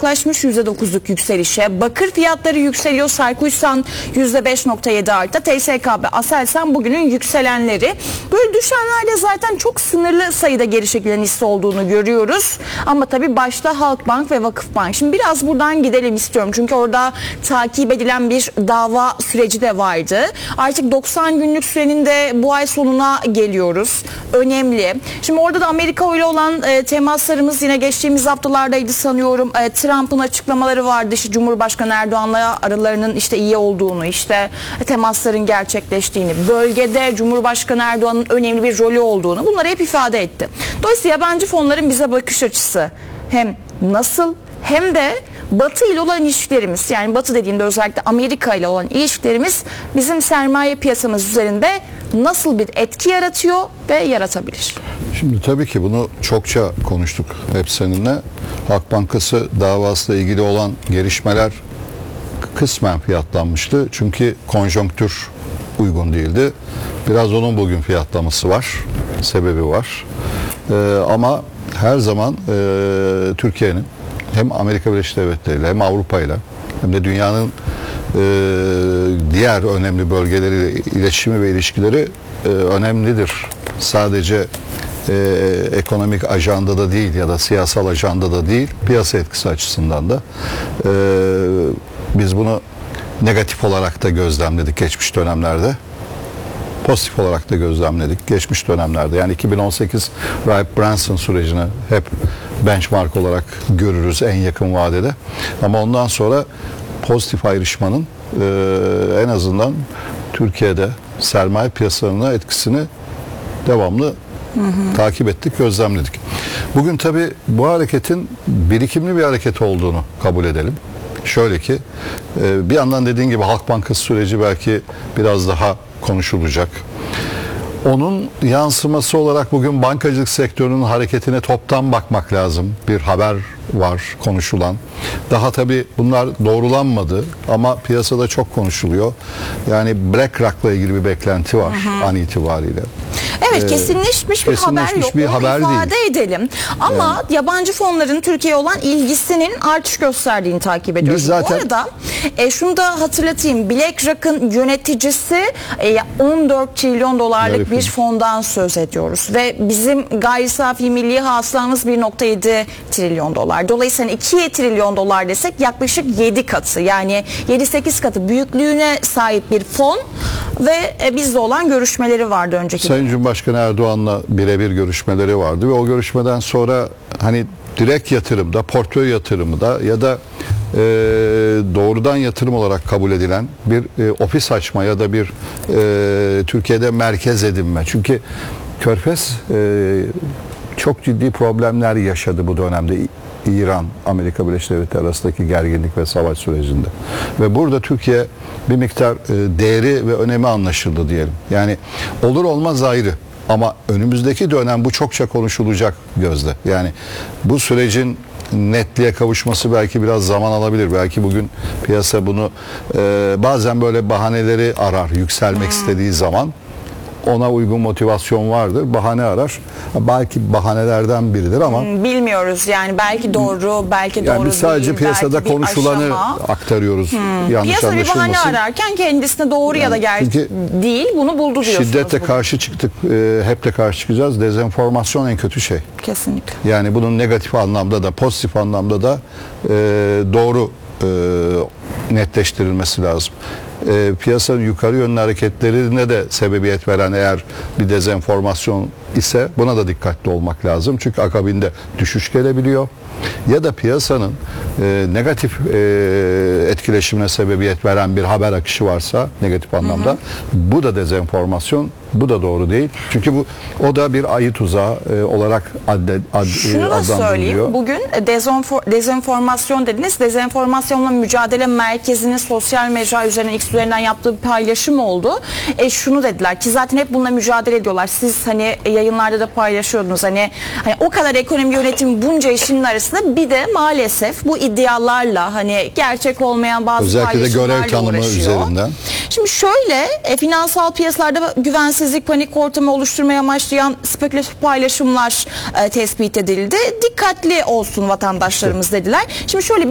yaklaşmış %9'luk yükselişe. Bakır fiyatları yükseliyor. Sarkuysan %5.7 arttı. TSKB, Aselsan bugünün yükselenleri. Böyle düşenlerde zaten çok sınırlı sayıda geri çekilen hisse olduğunu görüyoruz. Ama tabii başta Halkbank ve Vakıfbank. Şimdi biraz buradan gidelim istiyorum. Çünkü orada takip edilen bir dava süreci de vardı. Artık 90 günlük sürenin de bu ay sonuna geliyoruz. Önemli. Şimdi orada da Amerika ile olan temaslarımız yine geçtiğimiz haftalardaydı sanıyorum. Trump'ın açıklamaları vardı. İşte Cumhurbaşkanı Erdoğan'la aralarının işte iyi olduğunu, işte temasların gerçekleştiğini, bölgede Cumhurbaşkanı Erdoğan'ın önemli bir rolü olduğunu, bunları hep ifade etti. Dolayısıyla yabancı fonların bize bakış açısı hem nasıl hem de Batı ile olan ilişkilerimiz, yani Batı dediğimde özellikle Amerika ile olan ilişkilerimiz bizim sermaye piyasamız üzerinde nasıl bir etki yaratıyor ve yaratabilir? Şimdi tabii ki bunu çokça konuştuk hep seninle. Halk Bankası davasıyla ilgili olan gelişmeler kısmen fiyatlanmıştı. Çünkü konjonktür uygun değildi. Biraz onun bugün fiyatlaması var. Sebebi var. Ama her zaman Türkiye'nin hem Amerika Birleşik Devletleri ile hem Avrupa ile hem de dünyanın diğer önemli bölgeleriyle iletişimi ve ilişkileri önemlidir. Sadece ekonomik ajandada değil ya da siyasal ajandada değil, piyasa etkisi açısından da biz bunu negatif olarak da gözlemledik geçmiş dönemlerde. Pozitif olarak da gözlemledik geçmiş dönemlerde. Yani 2018 Rahip Brunson sürecini hep benchmark olarak görürüz en yakın vadede. Ama ondan sonra pozitif ayrışmanın en azından Türkiye'de sermaye piyasalarına etkisini devamlı takip ettik, gözlemledik. Bugün tabii bu hareketin birikimli bir hareket olduğunu kabul edelim. Şöyle ki bir yandan dediğin gibi Halk Bankası süreci belki biraz daha konuşulacak. Onun yansıması olarak bugün bankacılık sektörünün hareketine toptan bakmak lazım. Bir haber var konuşulan. Daha tabii bunlar doğrulanmadı ama piyasada çok konuşuluyor. Yani BlackRock'la ilgili bir beklenti var an itibariyle. Evet, kesinleşmiş bir haber yok. Bir haber ifade değil. Edelim. Ama yani, yabancı fonların Türkiye'ye olan ilgisinin artış gösterdiğini takip ediyoruz. Biz zaten... Bu arada şunu da hatırlatayım. BlackRock'ın yöneticisi 14 trilyon dolarlık bir fondan söz ediyoruz. Ve bizim gayri safi milli hasılamız 1.7 trilyon dolar. Dolayısıyla 2 trilyon dolar desek yaklaşık 7 katı, yani 7-8 katı büyüklüğüne sahip bir fon ve bizle olan görüşmeleri vardı önceki. Sayın Cumhurbaşkanı Erdoğan'la birebir görüşmeleri vardı ve o görüşmeden sonra hani direkt yatırımda, portföy yatırımında ya da doğrudan yatırım olarak kabul edilen bir ofis açma ya da bir Türkiye'de merkez edinme. Çünkü Körfez çok ciddi problemler yaşadı bu dönemde. İran, Amerika Birleşik Devletleri arasındaki gerginlik ve savaş sürecinde. Ve burada Türkiye bir miktar değeri ve önemi anlaşıldı diyelim. Yani olur olmaz ayrı. Ama önümüzdeki dönem bu çokça konuşulacak Gözde. Yani bu sürecin netliğe kavuşması belki biraz zaman alabilir. Belki bugün piyasa bunu bazen böyle bahaneleri arar yükselmek istediği zaman. Ona uygun motivasyon vardır. Bahane arar. Belki bahanelerden biridir ama bilmiyoruz yani, belki doğru, belki yani doğru biz sadece değil, piyasada konuşulanı aktarıyoruz. Yanlış piyasa bir bahane anlaşılmasın. Ararken kendisine doğru yani, ya da gerçek değil, bunu buldu diyorsunuz. Şiddetle karşı çıktık. Hep de karşı çıkacağız. Dezenformasyon en kötü şey. Kesinlikle. Yani bunun negatif anlamda da pozitif anlamda da doğru netleştirilmesi lazım. Piyasanın yukarı yönlü hareketlerine de sebebiyet veren eğer bir dezenformasyon ise buna da dikkatli olmak lazım. Çünkü akabinde düşüş gelebiliyor. Ya da piyasanın negatif etkileşimine sebebiyet veren bir haber akışı varsa negatif anlamda, bu da dezenformasyon, bu da doğru değil. Çünkü o da bir ayı tuzağı olarak şunu da söyleyeyim. Bugün dezenformasyon dediniz. Dezenformasyonla mücadele merkezinin sosyal mecra üzerinden, X üzerinden yaptığı bir paylaşım oldu. Şunu dediler ki zaten hep bununla mücadele ediyorlar. Siz hani yayınlarda da paylaşıyordunuz. Hani o kadar ekonomi yönetimi bunca işin arasında bir de maalesef bu iddialarla, hani gerçek olmayan bazı özellikle paylaşımlarla görev tanımı uğraşıyor. Üzerinden. Şimdi şöyle finansal piyasalarda güvensizlik, panik ortamı oluşturmaya amaçlayan spekülatif paylaşımlar tespit edildi. Dikkatli olsun vatandaşlarımız dediler. Şimdi şöyle